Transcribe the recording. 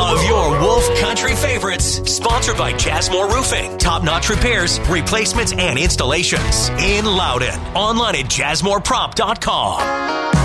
of your Wolf Country favorites. Sponsored by Jasmore Roofing. Top-notch repairs, replacements, and installations. In Loudon. Online at jasmoreprop.com.